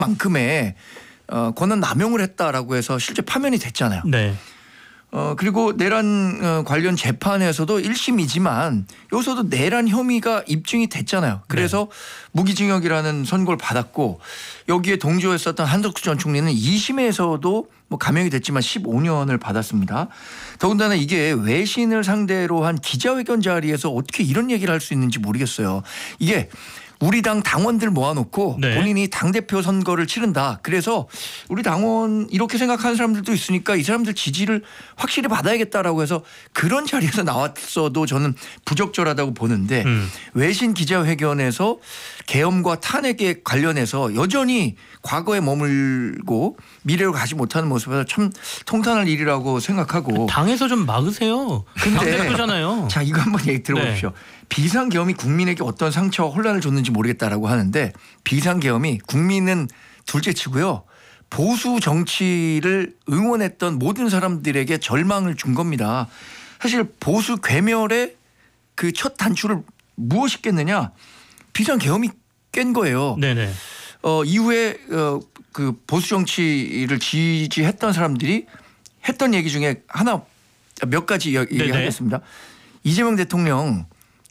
만큼의 권한 남용을 했다라고 해서 실제 파면이 됐잖아요. 네. 그리고 내란 관련 재판에서도 1심이지만 여기서도 내란 혐의가 입증이 됐잖아요. 그래서 무기징역이라는 선고를 받았고 여기에 동조했었던 한덕수 전 총리는 2심에서도 뭐 감형이 됐지만 15년을 받았습니다. 더군다나 이게 외신을 상대로 한 기자회견 자리에서 어떻게 이런 얘기를 할 수 있는지 모르겠어요. 이게 우리 당 당원들 모아놓고 본인이 당대표 선거를 치른다. 그래서 우리 당원 이렇게 생각하는 사람들도 있으니까 이 사람들 지지를 확실히 받아야겠다라고 해서 그런 자리에서 나왔어도 저는 부적절하다고 보는데 외신 기자회견에서 계엄과 탄핵에 관련해서 여전히 과거에 머물고 미래로 가지 못하는 모습에서 참 통탄할 일이라고 생각하고. 당에서 좀 막으세요. 당대표잖아요. 자, 이거 한번 얘기 들어보십시오. 비상계엄이 국민에게 어떤 상처와 혼란을 줬는지 모르겠다라고 하는데 비상계엄이 국민은 둘째치고요. 보수 정치를 응원했던 모든 사람들에게 절망을 준 겁니다. 사실 보수 괴멸의 그 첫 단추를 무엇이 깼느냐. 비상계엄이 깬 거예요. 네네. 이후에 그 보수 정치를 지지했던 사람들이 했던 얘기 중에 몇 가지 얘기하겠습니다. 이재명 대통령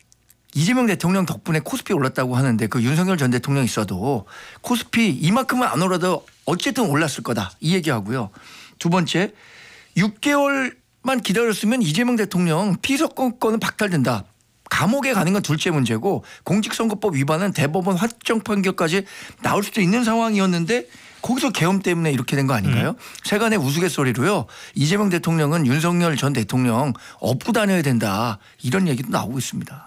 덕분에 코스피 올랐다고 하는데 그 윤석열 전 대통령 있어도 코스피 이만큼은 안 올라도 어쨌든 올랐을 거다 이 얘기하고요. 두 번째 6개월만 기다렸으면 이재명 대통령 피선거권은 박탈된다. 감옥에 가는 건 둘째 문제고 공직선거법 위반은 대법원 확정 판결까지 나올 수도 있는 상황이었는데 거기서 계엄 때문에 이렇게 된 거 아닌가요? 세간의 우스갯소리로요. 이재명 대통령은 윤석열 전 대통령 업고 다녀야 된다. 이런 얘기도 나오고 있습니다.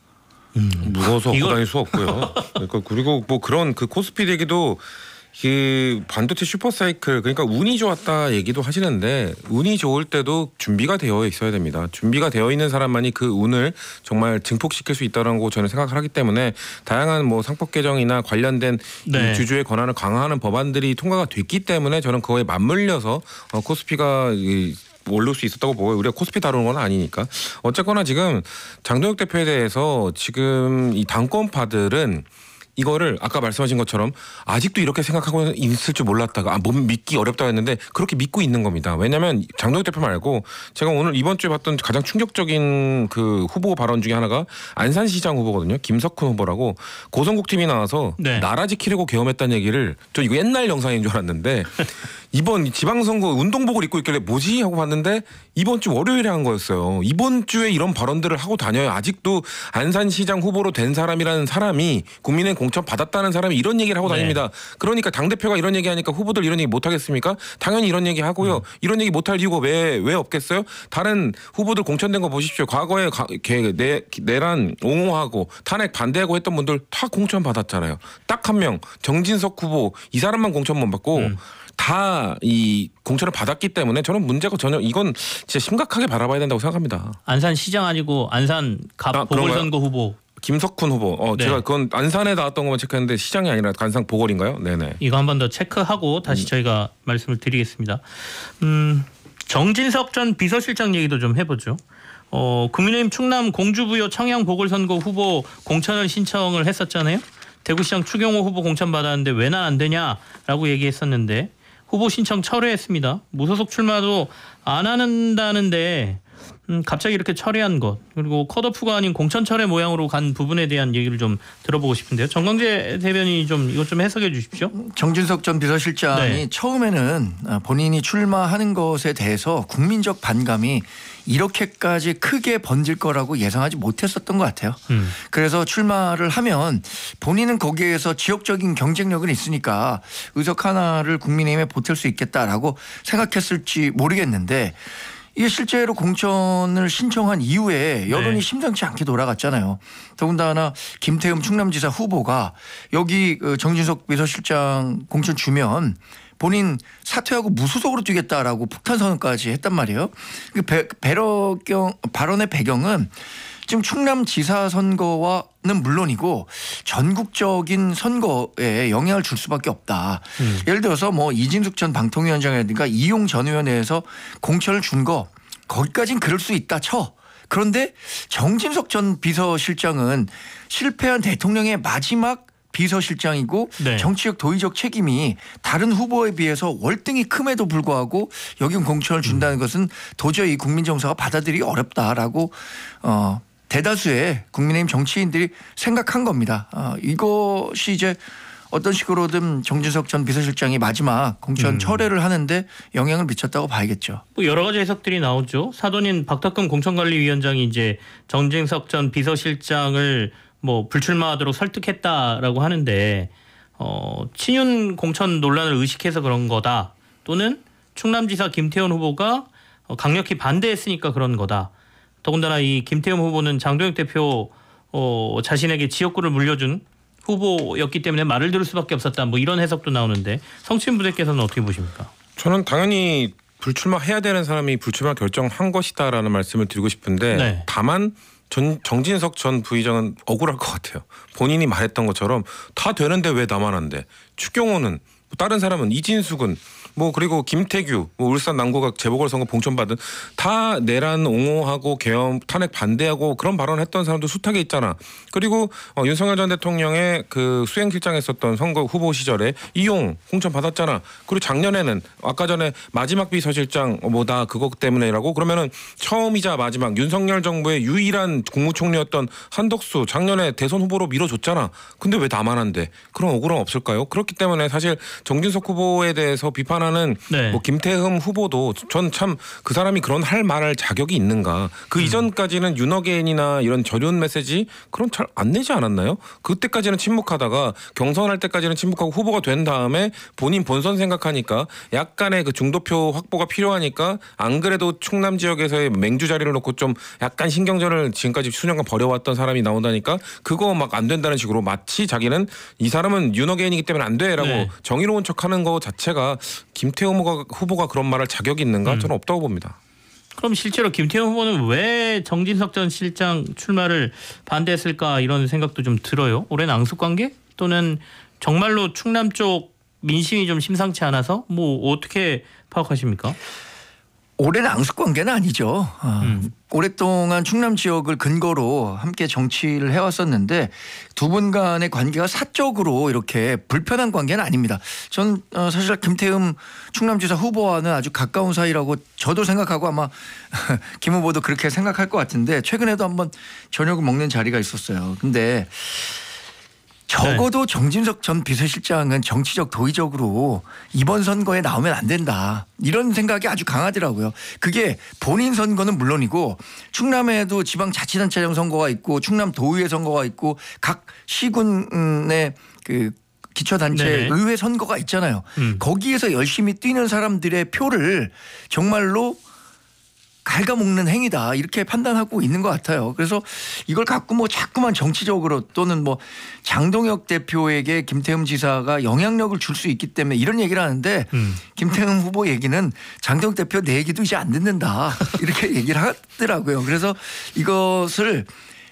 무서워서 업고 다닐 수 없고요. 그러니까 그리고 뭐 그런 그 코스피 얘기도 그 반도체 슈퍼사이클 그러니까 운이 좋았다 얘기도 하시는데 운이 좋을 때도 준비가 되어 있어야 됩니다. 준비가 되어 있는 사람만이 그 운을 정말 증폭시킬 수 있다고 저는 생각을 하기 때문에 다양한 뭐 상법 개정이나 관련된 이 주주의 권한을 강화하는 법안들이 통과가 됐기 때문에 저는 그거에 맞물려서 코스피가 오를 수 있었다고 보고요. 우리가 코스피 다루는 건 아니니까. 어쨌거나 지금 장동혁 대표에 대해서 지금 이 당권파들은 이거를 아까 말씀하신 것처럼 아직도 이렇게 생각하고 있을 줄 몰랐다가 몸 믿기 어렵다고 했는데 그렇게 믿고 있는 겁니다. 왜냐하면 장동혁 대표 말고 제가 오늘 이번 주에 봤던 가장 충격적인 그 후보 발언 중에 하나가 안산시장 후보거든요. 김석훈 후보라고 고성국팀이 나와서 나라 지키려고 계엄했다는 얘기를 저 이거 옛날 영상인 줄 알았는데 이번 지방선거 운동복을 입고 있길래 뭐지 하고 봤는데 이번 주 월요일에 한 거였어요. 이번 주에 이런 발언들을 하고 다녀요. 아직도 안산시장 후보로 된 사람이라는 사람이 국민의 공천 받았다는 사람이 이런 얘기를 하고 다닙니다. 그러니까 당대표가 이런 얘기하니까 후보들 이런 얘기 못하겠습니까? 당연히 이런 얘기 하고요. 이런 얘기 못할 이유가 왜 없겠어요? 다른 후보들 공천된 거 보십시오. 과거에 내란 옹호하고 탄핵 반대하고 했던 분들 다 공천 받았잖아요. 딱 한 명 정진석 후보 이 사람만 공천 못 받고 다 이 공천을 받았기 때문에 저는 문제가 전혀 이건 진짜 심각하게 바라봐야 된다고 생각합니다. 안산시장 아니고 안산 갑 보궐선거 후보. 김석훈 후보. 제가 그건 안산에 나왔던 것만 체크했는데 시장이 아니라 안산 보궐인가요? 네네. 이거 한 번 더 체크하고 다시 저희가 말씀을 드리겠습니다. 정진석 전 비서실장 얘기도 좀 해보죠. 국민의힘 충남 공주부여 청양 보궐선거 후보 공천을 신청을 했었잖아요. 대구시장 추경호 후보 공천 받았는데 왜 난 안 되냐라고 얘기했었는데 후보 신청 철회했습니다. 무소속 출마도 안 한다는데 갑자기 이렇게 철회한 것 그리고 컷오프가 아닌 공천 철회 모양으로 간 부분에 대한 얘기를 좀 들어보고 싶은데요. 정광재 대변인이 좀 이것 좀 해석해 주십시오. 정진석 전 비서실장이 처음에는 본인이 출마하는 것에 대해서 국민적 반감이 이렇게까지 크게 번질 거라고 예상하지 못했었던 것 같아요. 그래서 출마를 하면 본인은 거기에서 지역적인 경쟁력은 있으니까 의석 하나를 국민의힘에 보탤 수 있겠다라고 생각했을지 모르겠는데 이게 실제로 공천을 신청한 이후에 여론이 심상치 않게 돌아갔잖아요. 더군다나 김태흠 충남지사 후보가 여기 정진석 비서실장 공천 주면 본인 사퇴하고 무소속으로 뛰겠다라고 폭탄 선언까지 했단 말이에요. 그 발언의 배경은 지금 충남지사 선거와는 물론이고 전국적인 선거에 영향을 줄 수밖에 없다. 예를 들어서 뭐 이진숙 전 방통위원장이라든가 이용 전 의원회에서 공천을 준 거 거기까지는 그럴 수 있다 쳐. 그런데 정진석 전 비서실장은 실패한 대통령의 마지막 비서실장이고 네. 정치적 도의적 책임이 다른 후보에 비해서 월등히 큼에도 불구하고 여기 공천을 준다는 것은 도저히 국민 정서가 받아들이기 어렵다라고 대다수의 국민의힘 정치인들이 생각한 겁니다. 이것이 이제 어떤 식으로든 정진석 전 비서실장이 마지막 공천 철회를 하는데 영향을 미쳤다고 봐야겠죠. 뭐 여러 가지 해석들이 나오죠. 사돈인 박탁금 공천관리위원장이 이제 정진석 전 비서실장을 뭐 불출마하도록 설득했다라고 하는데 친윤 공천 논란을 의식해서 그런 거다. 또는 충남지사 김태원 후보가 강력히 반대했으니까 그런 거다. 더군다나 이 김태원 후보는 장동혁 대표 자신에게 지역구를 물려준 후보였기 때문에 말을 들을 수밖에 없었다. 뭐 이런 해석도 나오는데 성추인 부대께서는 어떻게 보십니까? 저는 당연히 불출마해야 되는 사람이 불출마 결정한 것이다라는 말씀을 드리고 싶은데 네. 다만 정진석 전 부의장은 억울할 것 같아요. 본인이 말했던 것처럼 다 되는데 왜 나만 안 돼? 추경호는 다른 사람은 이진숙은 뭐 그리고 김태규 울산 남구가 재보궐선거 봉천받은 다 내란 옹호하고 계엄 탄핵 반대하고 그런 발언했던 사람도 숱하게 있잖아. 그리고 윤석열 전 대통령의 그 수행실장에 있었던 선거 후보 시절에 이용 공천 받았잖아. 그리고 작년에는 아까 전에 마지막 비서실장 뭐 다 그것 때문에라고 그러면은 처음이자 마지막 윤석열 정부의 유일한 국무총리였던 한덕수 작년에 대선 후보로 밀어줬잖아. 근데 왜 나만 안 돼? 그런 억울함 없을까요? 그렇기 때문에 사실 정진석 후보에 대해서 비판하는 네. 뭐 김태흠 후보도 전 참 그 사람이 그런 할 말할 자격이 있는가. 그 이전까지는 윤어게인이나 이런 절연 메시지 그런 잘 안 내지 않았나요? 그때까지는 침묵하다가 경선할 때까지는 침묵하고 후보가 된 다음에 본인 본선 생각하니까 약간의 그 중도표 확보가 필요하니까 안 그래도 충남 지역에서의 맹주 자리를 놓고 좀 약간 신경전을 지금까지 수년간 벌여왔던 사람이 나온다니까 그거 막 안 된다는 식으로 마치 자기는 이 사람은 윤어게인이기 때문에 안 돼라고 네. 정의로운 척하는 거 자체가 김태호 후보가 그런 말할 자격이 있는가? 저는 없다고 봅니다. 그럼 실제로 김태원 후보는 왜 정진석 전 실장 출마를 반대했을까 이런 생각도 좀 들어요. 오랜 앙숙관계 또는 정말로 충남 쪽 민심이 좀 심상치 않아서 뭐 어떻게 파악하십니까? 오랜 앙숙관계는 아니죠. 오랫동안 충남 지역을 근거로 함께 정치를 해왔었는데 두 분 간의 관계가 사적으로 이렇게 불편한 관계는 아닙니다. 전 사실 김태흠 충남지사 후보와는 아주 가까운 사이라고 저도 생각하고 아마 김 후보도 그렇게 생각할 것 같은데 최근에도 한번 저녁을 먹는 자리가 있었어요. 근데 적어도 정진석 전 비서실장은 정치적 도의적으로 이번 선거에 나오면 안 된다. 이런 생각이 아주 강하더라고요. 그게 본인 선거는 물론이고 충남에도 지방자치단체장 선거가 있고 충남 도의회 선거가 있고 각 시군의 그 기초단체 네네. 의회 선거가 있잖아요. 거기에서 열심히 뛰는 사람들의 표를 정말로 갉아먹는 행위다 이렇게 판단하고 있는 것 같아요. 그래서 이걸 갖고 뭐 자꾸만 정치적으로 또는 뭐 장동혁 대표에게 김태흠 지사가 영향력을 줄 수 있기 때문에 이런 얘기를 하는데 김태흠 후보 얘기는 장동혁 대표 내 얘기도 이제 안 듣는다 이렇게 얘기를 하더라고요. 그래서 이것을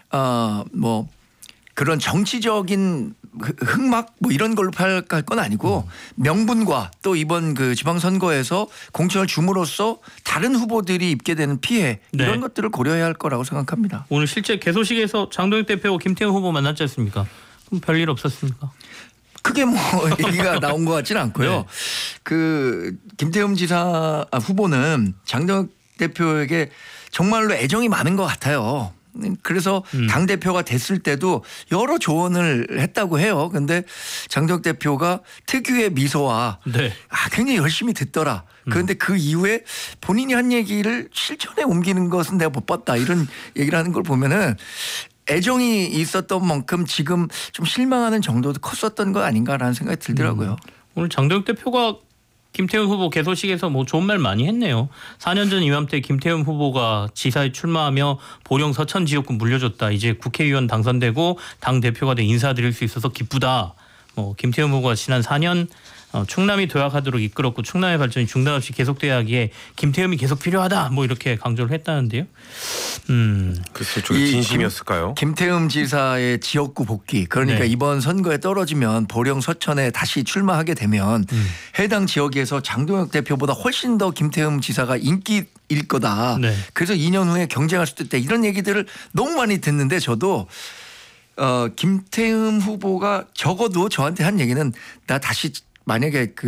뭐 그런 정치적인 흑막 뭐 이런 걸로 팔갈 건 아니고 명분과 또 이번 그 지방선거에서 공천을 줌으로써 다른 후보들이 입게 되는 피해 이런 네. 것들을 고려해야 할 거라고 생각합니다. 오늘 실제 개소식에서 장동혁 대표와 김태훈 후보 만났지 않습니까? 그럼 별일 없었습니까? 크게 뭐 얘기가 나온 것 같지는 않고요. 네. 그 김태흠 지사 후보는 장동혁 대표에게 정말로 애정이 많은 것 같아요. 그래서 당대표가 됐을 때도 여러 조언을 했다고 해요. 그런데 장동혁 대표가 특유의 미소와 네. 굉장히 열심히 듣더라. 그런데 그 이후에 본인이 한 얘기를 실천에 옮기는 것은 내가 못 봤다. 이런 얘기를 하는 걸 보면은 애정이 있었던 만큼 지금 좀 실망하는 정도도 컸었던 거 아닌가라는 생각이 들더라고요. 오늘 장동혁 대표가 김태훈 후보 개소식에서 뭐 좋은 말 많이 했네요. 4년 전 이맘때 김태훈 후보가 지사에 출마하며 보령 서천 지역구 물려줬다. 이제 국회의원 당선되고 당 대표가 돼 인사드릴 수 있어서 기쁘다. 뭐 김태훈 후보가 지난 4년 충남이 도약하도록 이끌었고 충남의 발전이 중단 없이 계속돼야 하기에 김태흠이 계속 필요하다. 뭐 이렇게 강조를 했다는데요. 글쎄 저게 진심이었을까요? 김태흠 지사의 지역구 복귀 그러니까 네. 이번 선거에 떨어지면 보령 서천에 다시 출마하게 되면 해당 지역에서 장동혁 대표보다 훨씬 더 김태흠 지사가 인기일 거다. 네. 그래서 2년 후에 경쟁할 수도 있다. 이런 얘기들을 너무 많이 듣는데 저도 김태흠 후보가 적어도 저한테 한 얘기는 나 다시 만약에